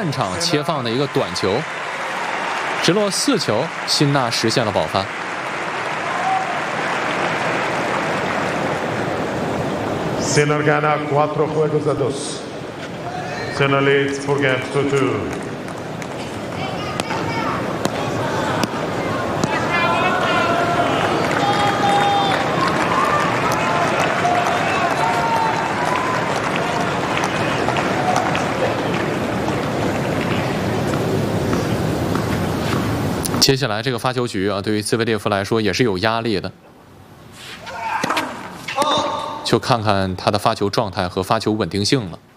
现场切放的一个短球，直落4球，辛纳实现了保发。 Sinner gana 4 juegos a 2. Sinner leads for games 2-2. 接下来这个发球局啊，对于兹维列夫来说也是有压力的。就看看他的发球状态和发球稳定性了。